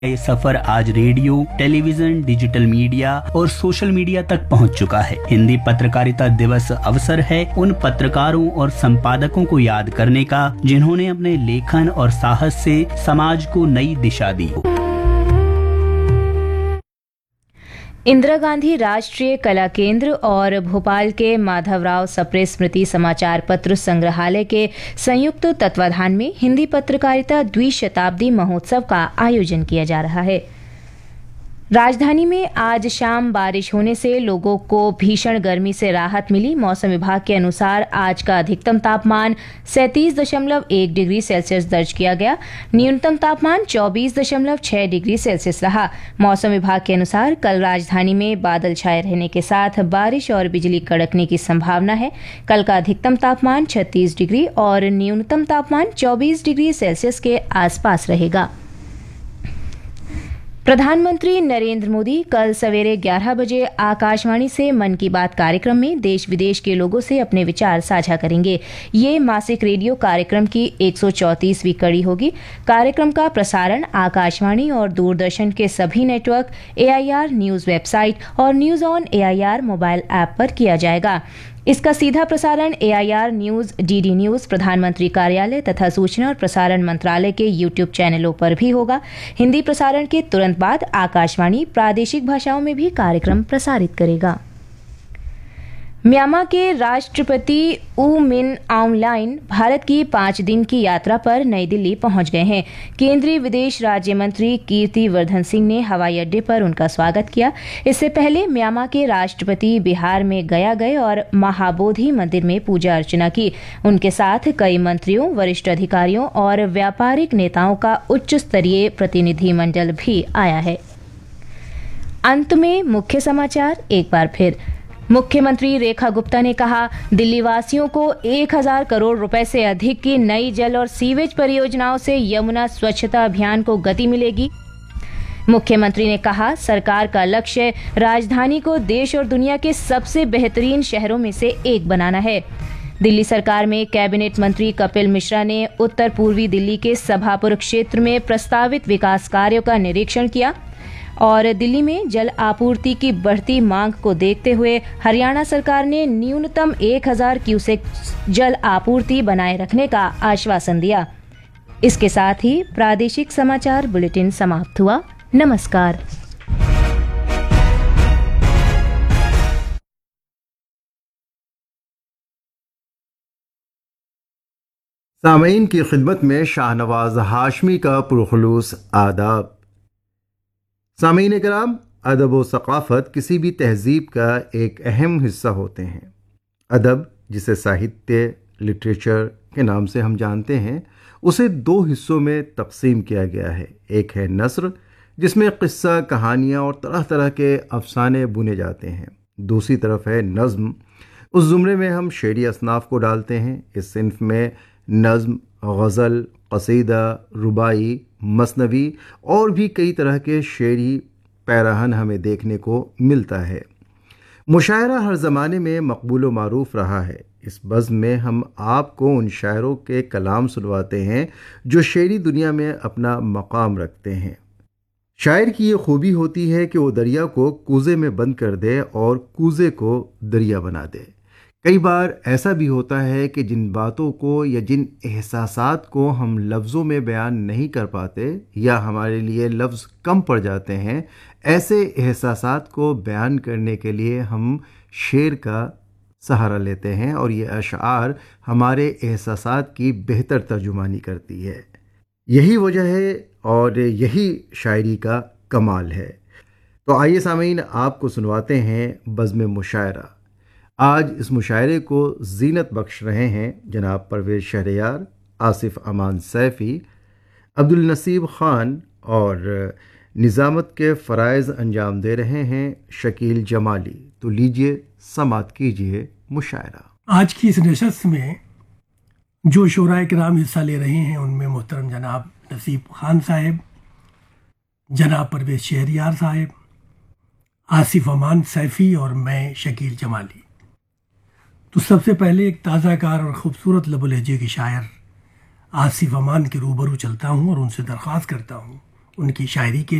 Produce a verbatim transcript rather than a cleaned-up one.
ये सफर आज radio, television, digital media और सोशल मीडिया तक पहुंच चुका है। हिंदी पत्रकारिता दिवस अवसर है उन पत्रकारों और संपादकों को याद करने का जिन्होंने अपने लेखन और साहस से समाज को नई दिशा दी। इंदिरा गांधी राष्ट्रीय कला केंद्र और भोपाल के माधवराव सप्रे स्मृति समाचार पत्र संग्रहालय के संयुक्त तत्वाधान में हिंदी पत्रकारिता द्विशताब्दी महोत्सव का आयोजन किया जा रहा है। राजधानी में आज शाम बारिश होने से लोगों को भीषण गर्मी से राहत मिली। मौसम विभाग के अनुसार आज का अधिकतम तापमान सैंतीस दशमलव एक डिग्री सेल्सियस दर्ज किया गया। न्यूनतम तापमान चौबीस दशमलव छह डिग्री सेल्सियस रहा। मौसम विभाग के अनुसार कल राजधानी में बादल छाए रहने के साथ बारिश और बिजली कड़कने की संभावना है। कल का अधिकतम तापमान छत्तीस डिग्री और न्यूनतम तापमान चौबीस डिग्री सेल्सियस के आसपास रहेगा। प्रधानमंत्री नरेंद्र मोदी कल सवेरे ग्यारह बजे आकाशवाणी से मन की बात कार्यक्रम में देश विदेश के लोगों से अपने विचार साझा करेंगे। ये मासिक रेडियो कार्यक्रम की एक सौ चौंतीसवीं कड़ी होगी। कार्यक्रम का प्रसारण आकाशवाणी और दूरदर्शन के सभी नेटवर्क, एआईआर न्यूज वेबसाइट और news on AIR mobile app पर किया जाएगा। इसका सीधा प्रसारण एआईआर न्यूज, डीडी न्यूज, प्रधानमंत्री कार्यालय तथा सूचना और प्रसारण मंत्रालय के यूट्यूब चैनलों पर भी होगा। हिंदी प्रसारण के तुरंत बाद आकाशवाणी प्रादेशिक भाषाओं में भी कार्यक्रम प्रसारित करेगा। म्यांमार के राष्ट्रपति ऊ मिन आउंग लाइन भारत की पांच दिन की यात्रा पर नई दिल्ली पहुंच गए हैं। केंद्रीय विदेश राज्य मंत्री कीर्ति वर्धन सिंह ने हवाई अड्डे पर उनका स्वागत किया। इससे पहले म्यांमार के राष्ट्रपति बिहार में गया गए और महाबोधि मंदिर में पूजा अर्चना की। उनके साथ कई मंत्रियों, वरिष्ठ अधिकारियों और व्यापारिक नेताओं का उच्च स्तरीय प्रतिनिधिमंडल भी आया है। अंत में मुख्य समाचार एक बार फिर। मुख्यमंत्री रेखा गुप्ता ने कहा, दिल्ली वासियों को एक हज़ार करोड़ रुपए से अधिक की नई जल और सीवेज परियोजनाओं से यमुना स्वच्छता अभियान को गति मिलेगी। मुख्यमंत्री ने कहा, सरकार का लक्ष्य राजधानी को देश और दुनिया के सबसे बेहतरीन शहरों में से एक बनाना है। दिल्ली सरकार में कैबिनेट मंत्री कपिल मिश्रा ने उत्तर पूर्वी दिल्ली के सभापुर क्षेत्र में प्रस्तावित विकास कार्यों का निरीक्षण किया। और दिल्ली में जल आपूर्ति की बढ़ती मांग को देखते हुए हरियाणा सरकार ने न्यूनतम एक हज़ार क्यूसेक जल आपूर्ति बनाए रखने का आश्वासन दिया। इसके साथ ही प्रादेशिक समाचार बुलेटिन समाप्त हुआ। नमस्कार। सामीन की खिदमत में शाहनवाज हाशमी का पुरखुलूस आदाब। सामीन कराम, अदब व सकाफ़त किसी भी तहज़ीब का एक अहम हिस्सा होते हैं। अदब, जिसे साहित्य, लिटरेचर के नाम से हम जानते हैं, उसे दो हिस्सों में तकसीम किया गया है। एक है नस्र, जिसमें क़िस्सा, कहानियाँ और तरह तरह के अफसाने बुने जाते हैं। दूसरी तरफ है नज़्म। उस ज़ुमरे में हम शेरी असनाफ़ को डालते हैं। इस सिन्फ में नज़्म, गज़ल, क़सीदा, रुबाई, मसनवी और भी कई तरह के शेरी पैराहन हमें देखने को मिलता है। मुशायरा हर ज़माने में मकबूल व मारूफ रहा है। इस बज़्म में हम आपको उन शायरों के कलाम सुनवाते हैं जो शेरी दुनिया में अपना मकाम रखते हैं। शायर की ये खूबी होती है कि वो दरिया को कूज़े में बंद कर दे और कूज़े को दरिया बना दे। कई बार ऐसा भी होता है कि जिन बातों को या जिन एहसासात को हम लफ्ज़ों में बयान नहीं कर पाते या हमारे लिए लफ्ज़ कम पड़ जाते हैं, ऐसे एहसासात को बयान करने के लिए हम शेर का सहारा लेते हैं और ये अशआर हमारे एहसासात की बेहतर तर्जुमानी करती है। यही वजह है और यही शायरी का कमाल है। तो आइए सामीन, आपको सुनवाते हैं बज़्म मुशायरा। आज इस मुशायरे को ज़ीनत बख्श रहे हैं जनाब परवेज़ शहरयार, आसिफ अमान सैफ़ी, अब्दुल नसीब ख़ान और निज़ामत के फ़राइज़ अंजाम दे रहे हैं शकील जमाली। तो लीजिए समात कीजिए मुशायरा। आज की इस नशस्त में जो शोराए किराम हिस्सा ले रहे हैं उनमें मोहतरम जनाब नसीब ख़ान साहब, जनाब परवेज़ शहरयार साहब, आसिफ अमान सैफ़ी और मैं शकील जमाली। तो सबसे पहले एक ताज़ाकार और ख़ूबसूरत लबो लहजे के शायर आसिफ अमान के रूबरू चलता हूँ और उनसे दरख्वास्त करता हूँ उनकी शायरी के